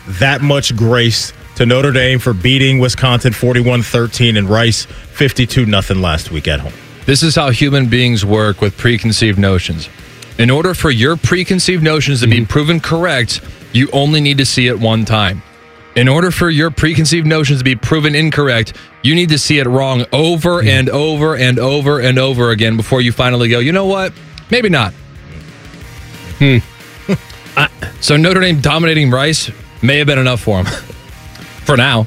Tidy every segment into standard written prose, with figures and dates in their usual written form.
that much grace to Notre Dame for beating Wisconsin 41-13 and Rice 52-0 last week at home. This is how human beings work with preconceived notions. In order for your preconceived notions to be proven correct, you only need to see it one time. In order for your preconceived notions to be proven incorrect, you need to see it wrong over and over and over and over again before you finally go, you know what? Maybe not. So Notre Dame dominating Rice may have been enough for him. For now.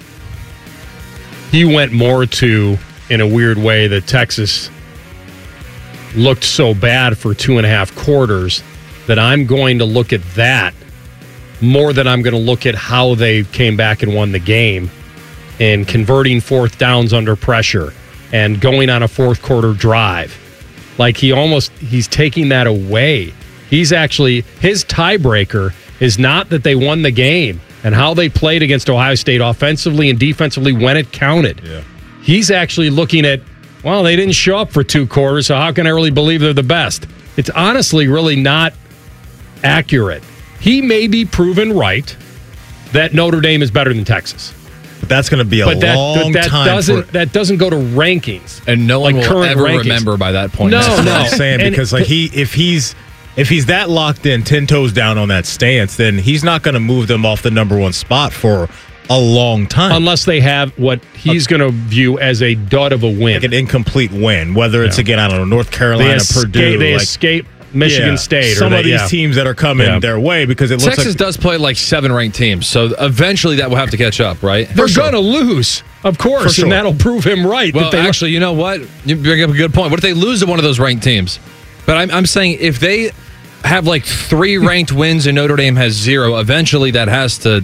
He went more to, in a weird way, that Texas looked so bad for 2.5 quarters that I'm going to look at that more than I'm going to look at how they came back and won the game and converting fourth downs under pressure and going on a fourth quarter drive. Like he's taking that away. He's actually, his tiebreaker is not that they won the game and how they played against Ohio State offensively and defensively when it counted. Yeah. He's actually looking at, well, they didn't show up for 2 quarters, so how can I really believe they're the best? It's honestly really not accurate. He may be proven right that Notre Dame is better than Texas. But that's going to be a long time. That doesn't go to rankings. And no one will ever rankings. Remember by that point. No. I'm saying, because if he's that locked in, 10 toes down on that stance, then he's not going to move them off the number 1 spot for a long time. Unless they have what he's going to view as a dud of a win. Like an incomplete win, whether it's, again, I don't know, North Carolina, Purdue. They escape Michigan State. Some of these teams that are coming their way, because it looks Texas does play like 7 ranked teams, so eventually that will have to catch up, right? They're going to lose, of course, and that'll prove him right. Well, actually, you know what? You bring up a good point. What if they lose to one of those ranked teams? But I'm saying if they have like 3 ranked wins and Notre Dame has 0, eventually that has to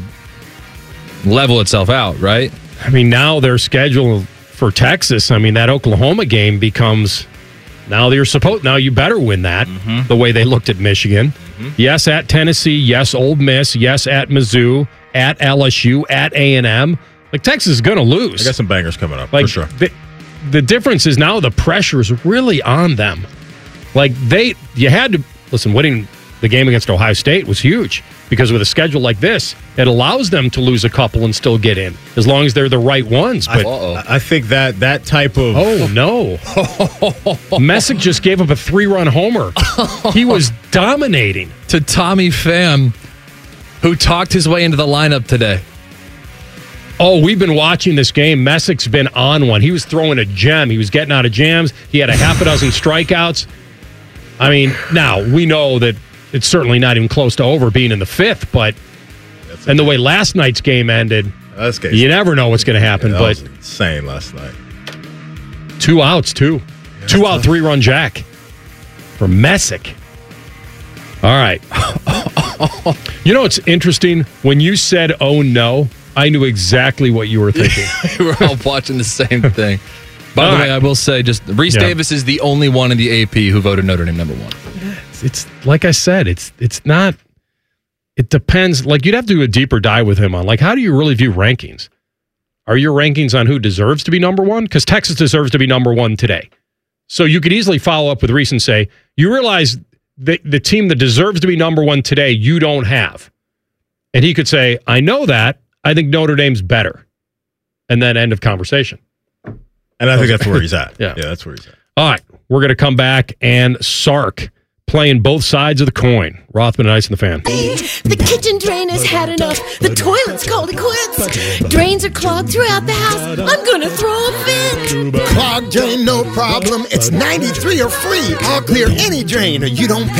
level itself out, right? I mean, now their schedule for Texas, I mean, that Oklahoma game becomes, now you better win that, the way they looked at Michigan. Yes, at Tennessee. Yes, Ole Miss. Yes, at Mizzou. At LSU. At A&M. Like, Texas is going to lose. I got some bangers coming up, for sure. The difference is now the pressure is really on them. Like, you had to, listen, winning the game against Ohio State was huge, because with a schedule like this, it allows them to lose a couple and still get in, as long as they're the right ones. But I think that type of... Oh, no. Messick just gave up a 3-run homer. He was dominating. To Tommy Pham, who talked his way into the lineup today. Oh, we've been watching this game. Messick's been on one. He was throwing a gem. He was getting out of jams. He had a half a dozen strikeouts. I mean, now, we know that it's certainly not even close to over being in the 5th, but and the way last night's game ended, you never know what's going to happen. But was insane last night. 2 outs, too. 2-out, 3-run jack for Messick. All right. You know, it's interesting. When you said, oh, no, I knew exactly what you were thinking. We were all watching the same thing. By the way, I will say, just Reese Davis is the only one in the AP who voted Notre Dame number 1. It's like I said, it's not, it depends. Like, you'd have to do a deeper dive with him on, like, how do you really view rankings? Are your rankings on who deserves to be number 1? Because Texas deserves to be number 1 today. So you could easily follow up with Reese and say, you realize that the team that deserves to be number 1 today, you don't have. And he could say, I know that. I think Notre Dame's better. And then end of conversation. And I think that's where he's at. Yeah, that's where he's at. All right. We're going to come back, and Sark playing both sides of the coin. Rothman and Ice and the Fan. The kitchen drain has had enough. The toilet's called it quits. Drains are clogged throughout the house. I'm gonna throw a fit. Clogged drain, no problem. It's 93 or free. I'll clear any drain, or you don't pay.